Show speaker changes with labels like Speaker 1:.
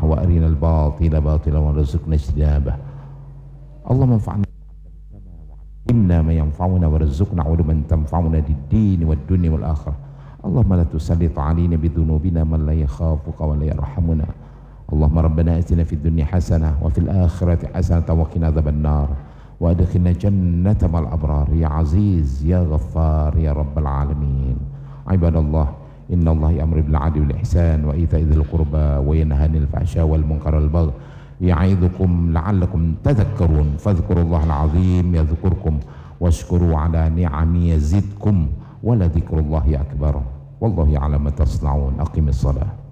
Speaker 1: وأرنا الباطل باطلا وارزقنا اجتنابه. اللهم انفعنا علمنا ما ينفعنا وارزقنا علما تنفعنا للدين والدنيا والآخرة. اللهم لا تسلط علينا بذنوبنا من لا يخافك ولا يرحمنا. اللهم ربنا آتنا في الدنيا حسنة وفي الآخرة حسنة وقنا عذاب النار وأدخلنا جنة مع الأبرار يا عزيز يا غفار يا رب العالمين. عباد الله، إن الله يأمر بالعدل والإحسان وإيتاء ذي القربى وينهى عن الفحشاء والمنكر والبغي يعظكم لعلكم تذكرون. فاذكروا الله العظيم يذكركم واشكروا على نعمه يزدكم ولذكر الله أكبر والله يعلم ما تصنعون. أقم الصلاة.